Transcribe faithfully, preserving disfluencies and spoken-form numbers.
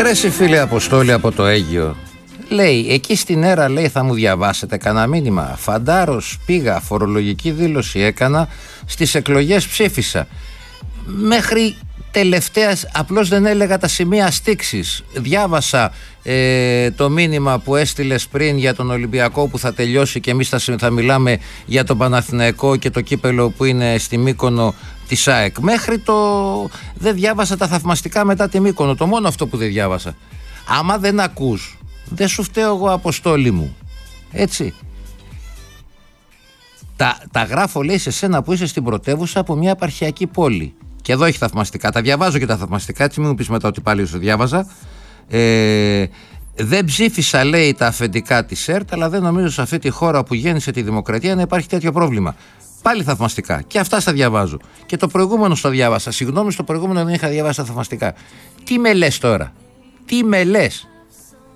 Ρε εσύ φίλε Αποστόλη από το Αίγυο. Λέει, εκεί στην ΕΡΑ λέει θα μου διαβάσετε κανένα μήνυμα. Φαντάρος πήγα, φορολογική δήλωση έκανα, στις εκλογές ψήφισα. Μέχρι τελευταίας απλώς δεν έλεγα τα σημεία στίξης. Διάβασα ε, το μήνυμα που έστειλες πριν για τον Ολυμπιακό που θα τελειώσει και εμείς θα, θα μιλάμε για τον Παναθηναϊκό και το κύπελο που είναι στη Μύκονο της ΑΕΚ. Μέχρι το... δεν διάβασα τα θαυμαστικά μετά τη Μύκονο. Το μόνο αυτό που δεν διάβασα. Άμα δεν ακούς, δεν σου φταίω εγώ Αποστόλη μου. Έτσι. Τα, τα γράφω λέει σε σένα που είσαι στην πρωτεύουσα από μια επαρχιακή πόλη. Και εδώ έχει θαυμαστικά. Τα διαβάζω και τα θαυμαστικά. Έτσι μην μου πεις μετά ότι πάλι σου διάβαζα. Ε, δεν ψήφισα λέει τα αφεντικά της ΕΡΤ, αλλά δεν νομίζω σε αυτή τη χώρα που γέννησε τη δημοκρατία να υπάρχει τέτοιο πρόβλημα. Πάλι θαυμαστικά. Και αυτά στα διαβάζω. Και το προηγούμενο στο διάβασα. Συγγνώμη, στο προηγούμενο δεν είχα διαβάσει τα θαυμαστικά. Τι με λες τώρα? Τι με λες?